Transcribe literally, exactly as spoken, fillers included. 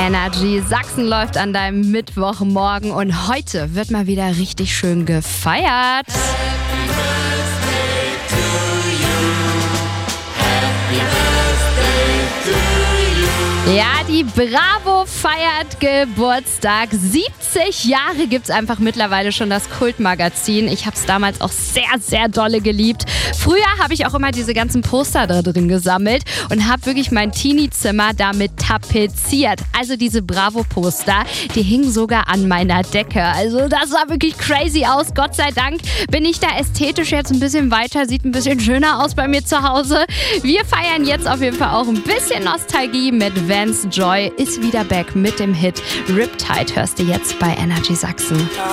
Energy Sachsen läuft an deinem Mittwochmorgen und heute wird mal wieder richtig schön gefeiert. Ja, die Bravo feiert Geburtstag. siebzig Jahre gibt's einfach mittlerweile schon, das Kultmagazin. Ich habe es damals auch sehr, sehr dolle geliebt. Früher habe ich auch immer diese ganzen Poster da drin gesammelt und habe wirklich mein Teenie-Zimmer damit tapeziert. Also diese Bravo-Poster, die hingen sogar an meiner Decke. Also das sah wirklich crazy aus. Gott sei Dank bin ich da ästhetisch jetzt ein bisschen weiter, sieht ein bisschen schöner aus bei mir zu Hause. Wir feiern jetzt auf jeden Fall auch ein bisschen Nostalgie mit Vance Joy ist wieder back mit dem Hit Riptide. Hörst du jetzt bei Energy Sachsen.